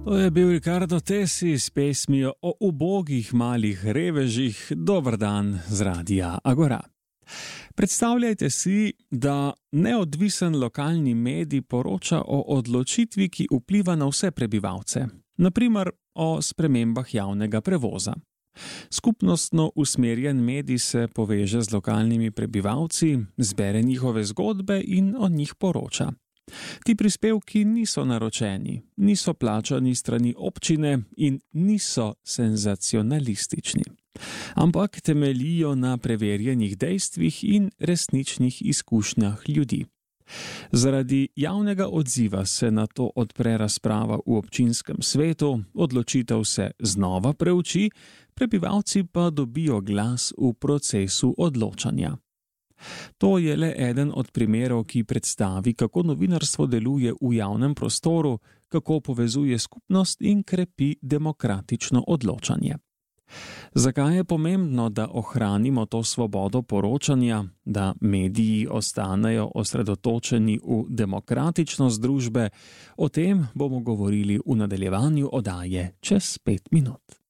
To je bil Ricardo Tesi s pesmijo o ubogih malih revežih. Dober dan z radia Agora. Predstavljajte si, da neodvisen lokalni medij poroča o odločitvi, ki vpliva na vse prebivalce, naprimer o spremembah javnega prevoza. Skupnostno usmerjen medij se poveže z lokalnimi prebivalci, zbere njihove zgodbe in o njih poroča. Ti prispevki niso naročeni, niso plačani strani občine in niso senzacionalistični, ampak temeljijo na preverjenih dejstvih in resničnih izkušnjah ljudi. Zaradi javnega odziva se na to odpre razprava v občinskem svetu, odločitev se znova preuči, prebivalci pa dobijo glas v procesu odločanja. To je le eden od primerov, ki predstavi, kako novinarstvo deluje v javnem prostoru, kako povezuje skupnost in krepi demokratično odločanje. Zakaj je pomembno, da ohranimo to svobodo poročanja, da mediji ostanejo osredotočeni v demokratičnost družbe? O tem bomo govorili v nadaljevanju oddaje čez 5 minut.